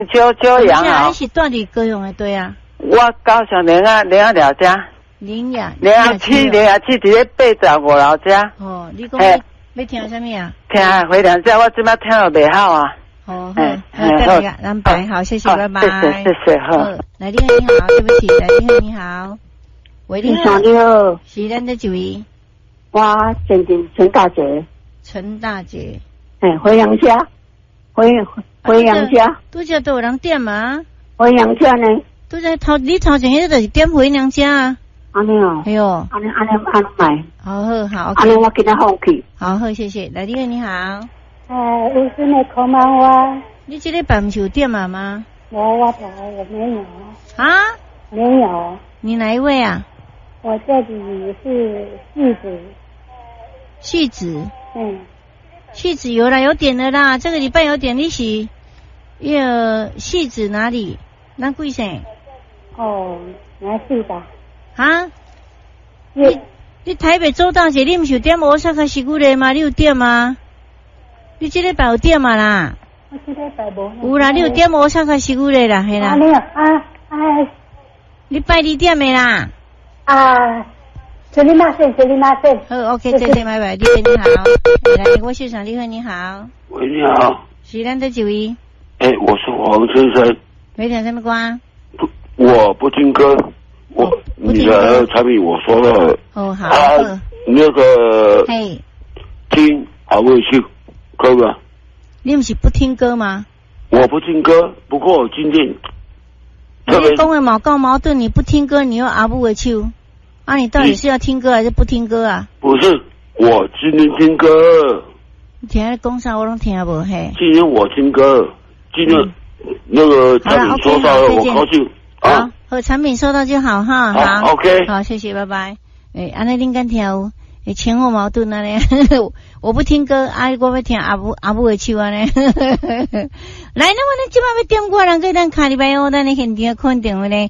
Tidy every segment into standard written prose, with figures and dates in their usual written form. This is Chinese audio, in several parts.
九阳啊。 你是住伫高雄的对啊？ 我高雄莲雅了家。 莲雅七伫咧85老家。 哦，你讲要听什么啊？ 听回娘家，我即摆听到袂好啊。 好，等下安排好，谢谢，拜拜。 谢谢，好。 来电你好，对不起，来电你好。喂，你好， 你好， 是咱的几位？ 我陈大姐。 陈大姐。 回娘家，回娘家。 拄则都有人点嘛？ 回娘家呢？ 拄则你头前迄个就是点回娘家啊。 安尼哦。 哎呦。 安尼买。 好， 安尼我给他放弃。 好，谢谢。来电你好。 我是那口妈妈。 你这个板球店嘛吗？ 我没有。 啊？ 没有。 你哪一位啊？ 我这里是戏子。戏子有啦，有点的啦。这个礼拜有点利息。戏子哪里？哪贵省？ 哦，哪是吧？ 啊？你台北周大姐，你不是有点大阪西古嘞吗？你有点吗？你这礼拜有点嘛啦？ 我这礼拜无。 有啦，你有点大阪西古嘞啦，嘿啦。 没有你拜你点的啦？ 这里马线。 好 ，OK， 再见，拜拜。你好，来，我现场，你好。 喂，你好。 是咱的几位？ 我是黄先生。 没听什么歌？ 我不听歌。你的产品我说了。 哦，好。 那个。听好会去歌吧。 你不是不听歌吗？ 我不听歌，不过今天。 你讲的毛矛盾，你不听歌，你又阿不回手。你到底是要听歌还是不听歌啊？ 不是，我今天听歌。 你听那讲啥我都听不嘿。 今天我听歌，今天那个产品收到了，我高兴啊。 好，产品收到就好哈。 好 ，OK。 好，谢谢，拜拜。安尼恁敢听？前后矛盾啊呢？我不听歌，我要听阿母的手啊呢。来，那么咱今晚要点歌，人给咱卡里拜哦，咱的现场肯定呢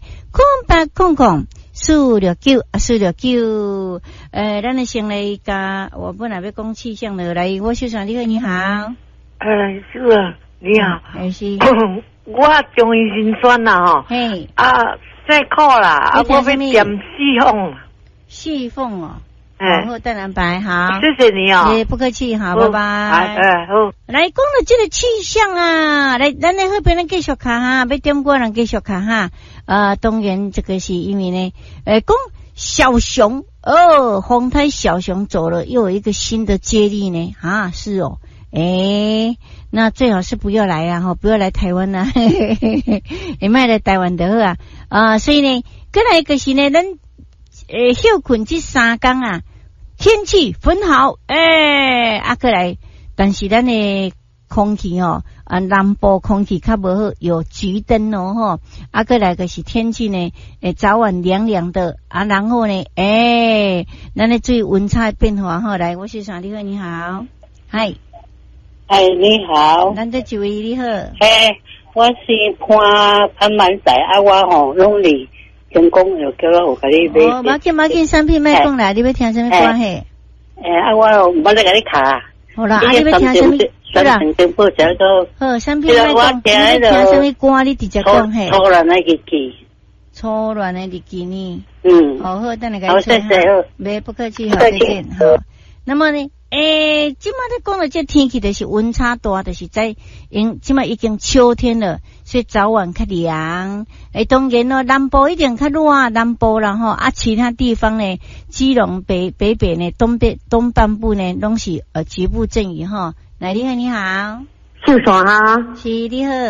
，0800-469-469。咱的先来加，我本来要讲气象的，来，我秀长你好。 是啊，你好。 是。 我终于心酸啦吼。 嘿。 辛苦啦，我要点细凤哦。 好，淡蓝白，好， 谢谢你哦， 不客气，好，拜拜。 好， 来讲了这个气象啊，来，咱来后边咱继续看哈，要点歌人继续看哈。当然这个是因为呢，讲小熊红胎小熊走了，又有一个新的接力呢，是哦，那最好是不要来啊，不要来台湾啦，也卖来台湾的啊，所以呢，再来一个是呢，咱休困这3天啊。天气很好，过来，但是咱的空气南部空气较无好，有橘灯过来个是天气呢，早晚凉凉的然后呢，咱的注意温差变化来，我是上你好，嗨， 你好， 咱这几位你好， 我是潘满仔我拢里。成功又叫我甲你买。 冇紧，产品卖讲来，你要听什么歌嘿？ 我来甲你卡。 好啦，你要听什么？ 对啦。 好，产品卖讲，你要听什么歌？你直接讲嘿。 初恋的日记。 初恋的日记呢？好，等下甲你谢谢。 没不客气，好，再见。好，那么呢？今麦在讲的这天气就是温差大，就是在今麦已经秋天了，所以早晚较凉。当然咯，南部一定较热，南部啦其他地方呢，基隆北呢，东半部呢，拢是局部阵雨来，你好， 秀山哈， 是你好，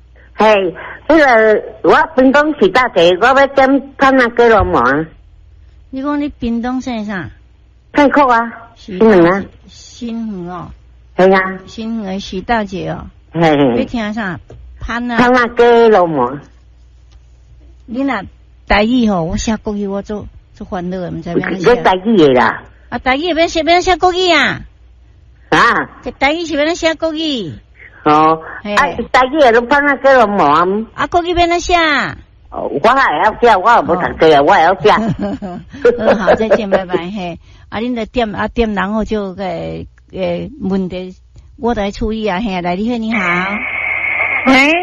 我屏东是大姐，我要点看那个罗毛。 你讲你屏东是啥？ 泰国啊，新园啊， 新园哦， 系啊， 新园许大姐哦，你听啥？潘那个罗毛。 你若台语我写国语我做烦恼的，唔知边写。台语的啦。 台语要写国语啊？台语是要写国语。 台语的都潘那个罗毛。 国语要写。 我还要写，我也不读书啊，我也要写。 好，再见，拜拜嘿。恁的点然后就问题我来处理嘿，来你好。 喂。